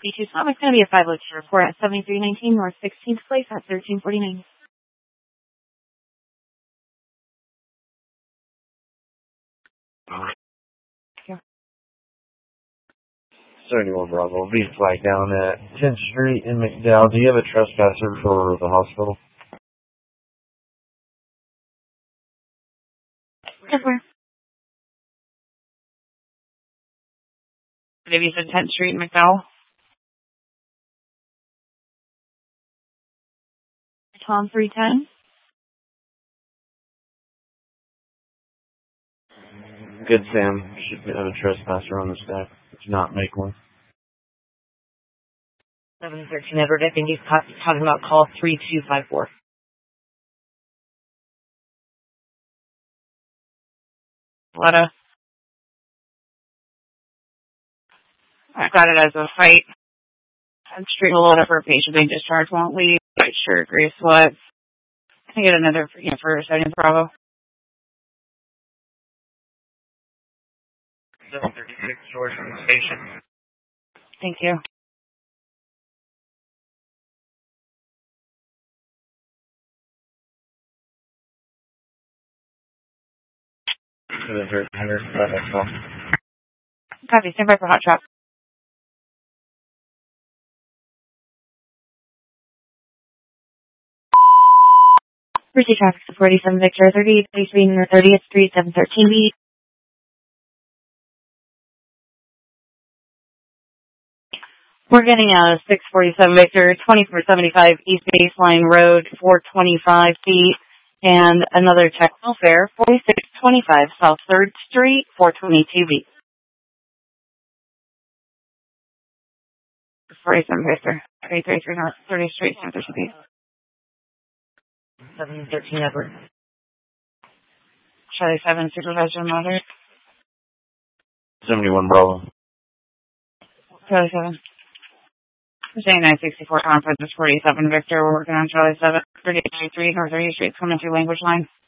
B2 Swap is going to be a 5-location report at 7319 North 16th Place at 1349. 71 Bravo, V flag down at 10th Street in McDowell. Do you have a trespasser for the hospital? Yes, sir. Did you said 10th Street in McDowell? Tom 310? Good, Sam. Should have a trespasser on the staff. Did not make one. 713 Edward, I think he's talking about call 3254. Letta. I got it as a fight. I'm street a Letta for a patient being discharged, won't leave. Quite sure Grace what. Can I get another for 70 Bravo? 736 George from the station. Thank you. Copy. Stand by for hot trap. Receive traffic to 47 Victor 30, please be in the 30th Street, 713B. We're getting out of 647 Victor, 2475 East Baseline Road, 425 feet, and another check welfare, 4625 South 3rd Street, 422B. 47 Victor, 333 North 30th Street, 713B. 713 Edward. Charlie 7, Supervisor Mother. 71 Bravo. Charlie 7. We're saying 964 conference is 47 Victor. We're working on Charlie 7, 3833 North 30th Street, coming through language line.